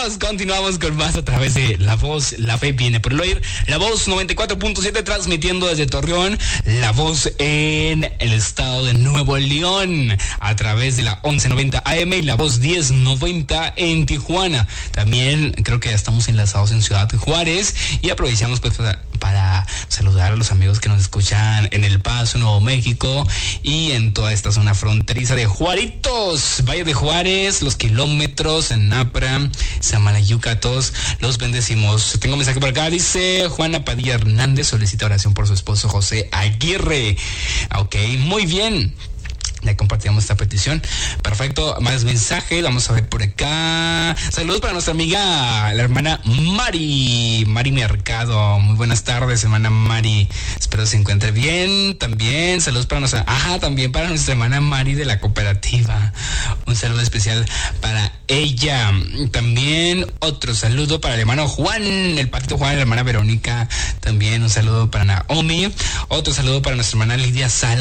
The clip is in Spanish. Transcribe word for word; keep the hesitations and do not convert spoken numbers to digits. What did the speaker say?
amigos, continuamos con más a través de La Voz, La Fe viene por el oír. La Voz noventa y cuatro punto siete transmitiendo desde Torreón. La Voz en el estado de Nuevo León a través de la once noventa A M y La Voz diez noventa en Tijuana. También creo que ya estamos enlazados en Ciudad Juárez y aprovechamos pues para, para saludar a los amigos que nos escuchan en El Paso, Nuevo México y en toda esta zona fronteriza de Juaritos, Valle de Juárez, Los Kilómetros, en Napra, Samalayuca, todos los bendecimos. Tengo un mensaje por acá, dice Juana Padilla Hernández, solicita oración por su esposo José Aguirre. Ok, muy bien. Ya compartíamos esta petición. Perfecto, más mensajes. Vamos a ver por acá. Saludos para nuestra amiga, la hermana Mari, Mari Mercado. Muy buenas tardes, hermana Mari. Espero se encuentre bien. También saludos para nuestra, ajá, también para nuestra hermana Mari de la cooperativa. Un saludo especial para ella. También otro saludo para el hermano Juan, el patito Juan, la hermana Verónica. También un saludo para Naomi. Otro saludo para nuestra hermana Lidia Sala.